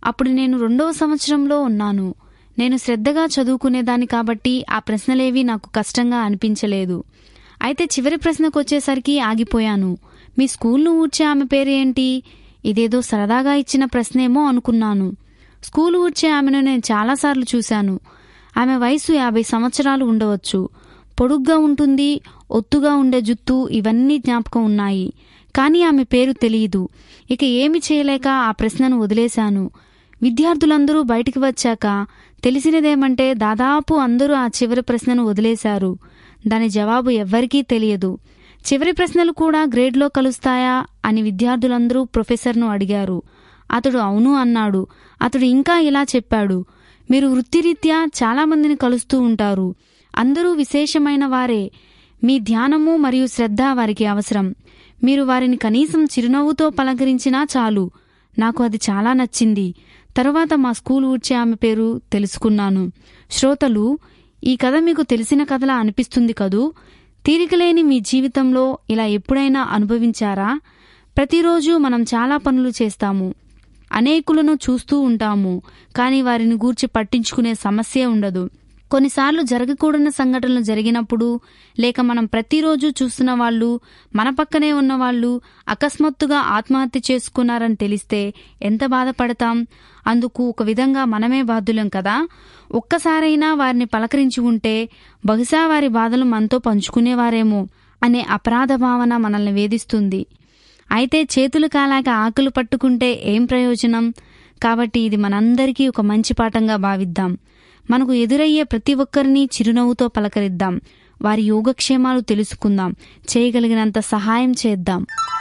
అప్పుడు నేను 2వ సంవత్సరంలో ఉన్నాను. నేను శ్రద్ధగా చదువుకునేదాన్ని కాబట్టి ఆ ప్రశ్నలేవీ నాకు కష్టంగా అనిపించలేదు. అయితే చివరి ప్రశ్నకొచ్చేసరికి ఆగిపోయాను. మీ స్కూల్ను ఊడ్చే ఆమె పేరు ఏంటి? ఇదేదో సరదాగా ఇచ్చిన ప్రశ్నేమో అనుకున్నాను. స్కూలు ఊడ్చే ఆమెను నేను చాలాసార్లు చూశాను. ఆమె వయసు 50 సంవత్సరాలు ఉండవచ్చు. పొడుగ్గా ఉంటుంది, ఒత్తుగా ఉండే జుత్తు, ఇవన్నీ జ్ఞాపకం ఉన్నాయి. కానీ ఆమె పేరు తెలియదు. ఇక ఏమి చేయలేక ఆ ప్రశ్నను వదిలేశాను. విద్యార్థులందరూ బయటికి వచ్చాక తెలిసినదేమంటే దాదాపు అందరూ ఆ చివరి ప్రశ్నను వదిలేశారు. దాని జవాబు ఎవ్వరికీ తెలియదు. చివరి ప్రశ్నలు కూడా గ్రేడ్లో కలుస్తాయా అని విద్యార్థులందరూ ప్రొఫెసర్ను అడిగారు. అతడు అవును అన్నాడు. అతడు ఇంకా ఇలా చెప్పాడు, మీరు వృత్తిరీత్యా చాలామందిని కలుస్తూ ఉంటారు. అందరూ విశేషమైన వారే. మీ ధ్యానము మరియు శ్రద్ధ వారికి అవసరం. మీరు వారిని కనీసం చిరునవ్వుతో పలకరించినా చాలు. నాకు అది చాలా నచ్చింది. తరువాత మా స్కూల్ ఊడ్చే ఆమె పేరు తెలుసుకున్నాను. శ్రోతలు, ఈ కథ మీకు తెలిసిన కథలా అనిపిస్తుంది కదూ? తీరికలేని మీ జీవితంలో ఇలా ఎప్పుడైనా అనుభవించారా? ప్రతిరోజు మనం చాలా పనులు చేస్తాము, అనేకులను చూస్తూ ఉంటాము, కానీ వారిని గూర్చి పట్టించుకునే సమస్యే ఉండదు. కొన్నిసార్లు జరగకూడని సంఘటనలు జరిగినప్పుడు, లేక మనం ప్రతిరోజు చూస్తున్న వాళ్ళు, మన పక్కనే ఉన్నవాళ్ళు అకస్మాత్తుగా ఆత్మహత్య చేసుకున్నారని తెలిస్తే ఎంత బాధపడతాం? అందుకు ఒక విధంగా మనమే బాధ్యులం కదా. ఒక్కసారైనా వారిని పలకరించి ఉంటే బహుశా వారి బాధలు మనతో పంచుకునేవారేమో అనే అపరాధ భావన మనల్ని వేధిస్తుంది. అయితే చేతులు కాలాక ఆకులు పట్టుకుంటే ఏం ప్రయోజనం? కాబట్టి ఇది మనందరికీ ఒక మంచి పాఠంగా భావిద్దాం. మనకు ఎదురయ్యే ప్రతి ఒక్కరిని చిరునవ్వుతో పలకరిద్దాం. వారి యోగక్షేమాలు తెలుసుకుందాం. చేయగలిగినంత సహాయం చేద్దాం.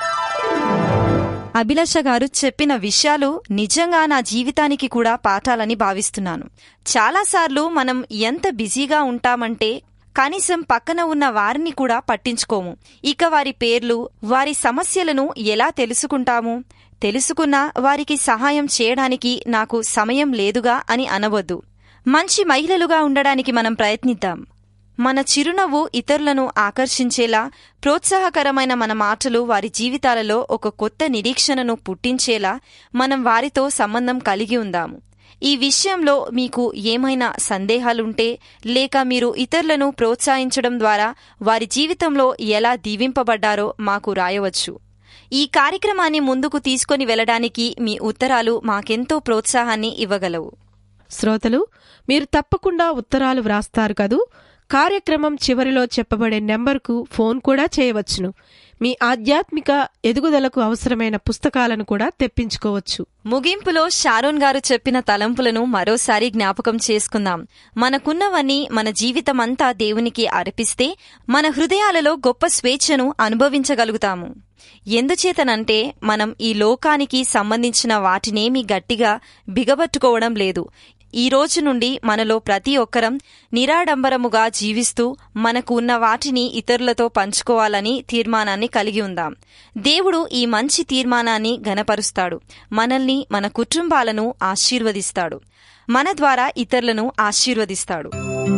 అభిలాష గారు చెప్పిన విషయాలు నిజంగా నా జీవితానికి కూడా పాఠాలని భావిస్తున్నాను. చాలాసార్లు మనం ఎంత బిజీగా ఉంటామంటే కనీసం పక్కన ఉన్న వారిని కూడా పట్టించుకోము. ఇక వారి పేర్లు, వారి సమస్యలను ఎలా తెలుసుకుంటాము? తెలుసుకున్నా వారికి సహాయం చేయడానికి నాకు సమయం లేదుగా అని అనవద్దు. మంచి మహిళలుగా ఉండడానికి మనం ప్రయత్నిద్దాం. మన చిరునవ్వు ఇతరులను ఆకర్షించేలా, ప్రోత్సాహకరమైన మన మాటలు వారి జీవితాలలో ఒక కొత్త నిరీక్షణను పుట్టించేలా మనం వారితో సంబంధం కలిగి ఉందాము. ఈ విషయంలో మీకు ఏమైనా సందేహాలుంటే, లేక మీరు ఇతరులను ప్రోత్సహించడం ద్వారా వారి జీవితంలో ఎలా దీవింపబడ్డారో మాకు రాయవచ్చు. ఈ కార్యక్రమాన్ని ముందుకు తీసుకొని వెళ్లడానికి మీ ఉత్తరాలు మాకెంతో ప్రోత్సాహాన్ని ఇవ్వగలవు. శ్రోతలు, మీరు తప్పకుండా ఉత్తరాలు వ్రాస్తారు కదూ? కార్యక్రమం చివరిలో చెప్పబడే నెంబర్కు ఫోన్ కూడా చేయవచ్చును. మీ ఆధ్యాత్మిక ఎదుగుదలకు అవసరమైన పుస్తకాలను కూడా తెప్పించుకోవచ్చు. ముగింపులో షారోన్ గారు చెప్పిన తలంపులను మరోసారి జ్ఞాపకం చేసుకుందాం. మనకున్నవన్నీ మన జీవితమంతా దేవునికి అర్పిస్తే మన హృదయాలలో గొప్ప స్వేచ్ఛను అనుభవించగలుగుతాము. ఎందుచేతనంటే మనం ఈ లోకానికి సంబంధించిన వాటినేమీ గట్టిగా బిగబట్టుకోవడం లేదు. ఈ రోజు నుండి మనలో ప్రతి ఒక్కరం నిరాడంబరముగా జీవిస్తూ మనకు ఉన్న వాటిని ఇతరులతో పంచుకోవాలని తీర్మానాన్ని కలిగి ఉందాం. దేవుడు ఈ మంచి తీర్మానాన్ని ఘనపరుస్తాడు. మనల్ని, మన కుటుంబాలను ఆశీర్వదిస్తాడు. మన ద్వారా ఇతరులను ఆశీర్వదిస్తాడు.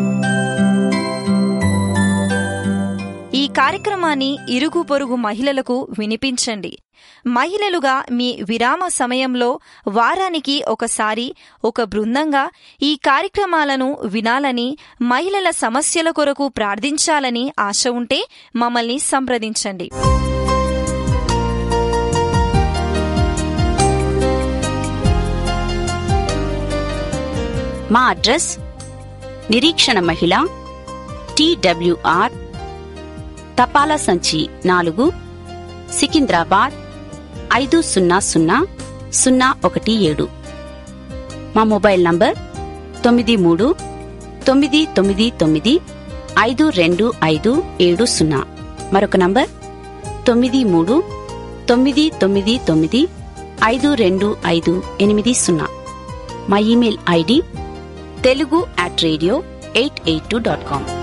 ఈ కార్యక్రమాన్ని ఇరుగు పొరుగు మహిళలకు వినిపించండి. మహిళలుగా మీ విరామ సమయంలో వారానికి ఒకసారి ఒక బృందంగా ఈ కార్యక్రమాలను వినాలని, మహిళల సమస్యల కొరకు ప్రార్థించాలని ఆశ ఉంటే మమ్మల్ని సంప్రదించండి. మా అడ్రస్ నిరీక్షణ మహిళ, TWR, తపాలా సంచి 4, సికింద్రాబాద్ 500017. మా మొబైల్ నంబర్ 9399952570. మరొక నంబర్ 9399952580. మా ఇమెయిల్ ID telugu@radio882.com.